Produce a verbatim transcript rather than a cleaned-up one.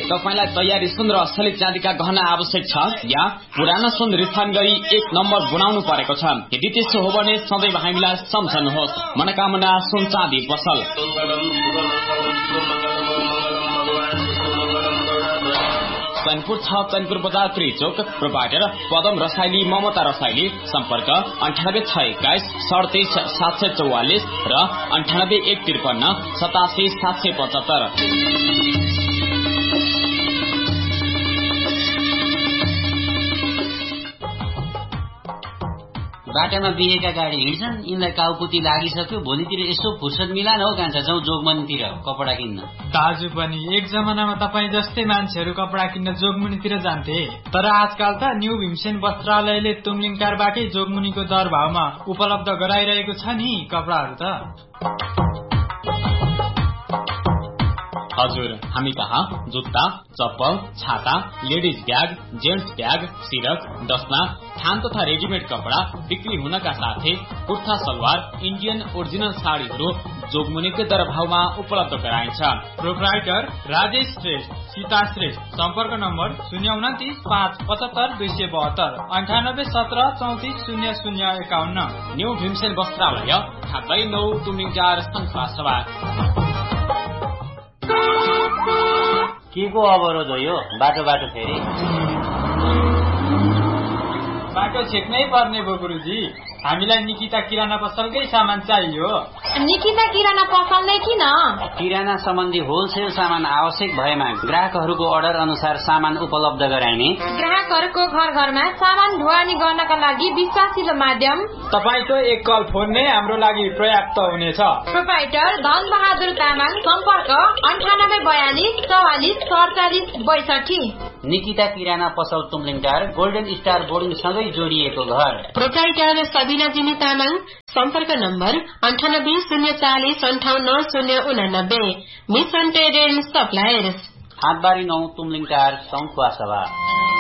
तपाईलाई तयारी सुन र असली चाँदीका गहना आवश्यक छ या पुरानो सुन रिफाइन गरी एक नम्बर बनाउनु परेको छ? यदि त्यसो हो भने सधैँ हामीलाई सम्झनुहोस् मनोकामना सुन चाँदी पसल। चैनपुर छ चैनपुर बजार त्रिचोक। प्रोभाइडर पदम रसाइली ममता रसाइली। सम्पर्क अन्ठानब्बे छ एक्काइस सडतिस सात सय चौवालिस र अन्ठानब्बे एक त्रिपन्न सतासी सात सय पचहत्तर। बाटामा बिहेका गाडी हिँड्छन्, यिनलाई काउकुती लागिसक्यो, भोलितिर यसो फुर्सद मिलान हो कान्छा जाउँ जोगमनीतिर कपडा किन्न। दाजु पनि एक जमानामा तपाईँ जस्तै मान्छेहरू कपडा किन्न जोगमुनीतिर जान्थे, तर आजकल त न्यू भीमसेन वस्त्रालयले तुमलिङकारबाटै जोगमुनीको दर भावमा उपलब्ध गराइरहेको छ नि कपडाहरू त। हजुर, हामी कहाँ जुत्ता, चप्पल, छाता, लेडिज ब्याग, जेन्ट्स ब्याग, सिरक, दस्ना, थान तथा रेडिमेड कपडा बिक्री हुनका साथै कुर्ता सलवार, इन्डियन ओरिजिनल साडीहरू जोगमुनीकै दर भावमा उपलब्ध गराइन्छ। प्रोप्राइटर राजेश श्रेष्ठ, सीता श्रेष्ठ। सम्पर्क नम्बर शून्य उन्तिस पाँच पचहत्तर दुई सय बहत्तर अन्ठानब्बे सत्र चौतिस शून्य शून्य एकाउन्न। न्यू भीमसेन वस्त्रालय खाद्दै नौ तुमिङटार संस्था सभा। के को अवरोध हो यो? बाटो बाटो फेरि बाटो छेक्नै पर्ने भयो गुरुजी। हामीलाई निकिता किराना पसलकै सामान चाहियो। निकिता किराना पसलले किन? किराना सम्बन्धी होलसेल सामान आवश्यक भएमा ग्राहकहरूको अर्डर अनुसार सामान उपलब्ध गराइने, ग्राहकहरूको घर घरमा सामान ढुवानी गर्नका लागि विश्वासिलो माध्यम तपाईको एक कल फोन नै हाम्रो लागि पर्याप्त हुनेछ। प्रोप्राइटर धन बहादुर तामाङ। सम्पर्क अन्ठानब्बे बयालिस चौवालिस सडचालिस बैसठी। निकिता किराना पसल तुमलिङटार गोल्डन स्टार बोर्डिङ सँगै जोडिएको घर। प्रोप्राइटर सबिना जिनी तामाङ। सम्पर्क नम्बर अन्ठानब्बे शून्य चालिस अन्ठाउन्न शून्य उनानब्बे। मिसन ट्रेड एन्ड सप्लायर्स, हाटबारी नौ तुमलिङटार सङ्खुवा सभा।